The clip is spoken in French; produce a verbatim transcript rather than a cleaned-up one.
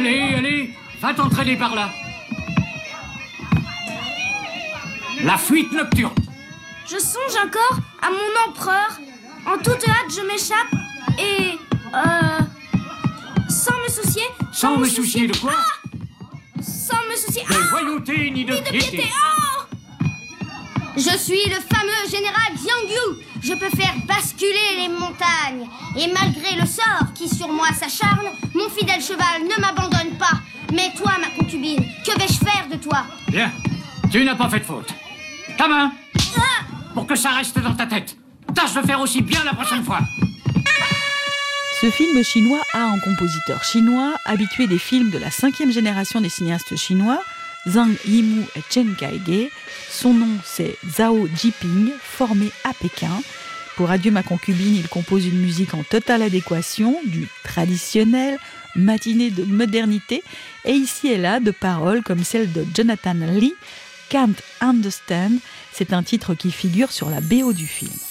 Allez, allez, va t'entraîner par là. La fuite nocturne. Je songe encore à mon empereur. En toute hâte, je m'échappe et... Euh... Sans me soucier... Sans me soucier de quoi? Ah, sans me soucier... De Ah, voyauté ni de ni de piété. piété. Oh, je suis le fameux général Xiang Yu. Je peux faire basculer les montagnes. Et malgré le sort qui sur moi s'acharne, mon fidèle cheval ne m'abandonne pas. Mais toi, ma concubine, que vais-je faire de toi? Bien, tu n'as pas fait de faute. Ta main, Ah, pour que ça reste dans ta tête. Tâche de faire aussi bien la prochaine fois. Ce film chinois a un compositeur chinois habitué des films de la cinquième génération des cinéastes chinois, Zhang Yimou et Chen Kaige. Son nom, c'est Zhao Jiping, formé à Pékin. Pour Adieu ma concubine, il compose une musique en totale adéquation, du traditionnel, matinée de modernité, et ici et là de paroles comme celle de Jonathan Lee, Can't Understand. C'est un titre qui figure sur la B O du film.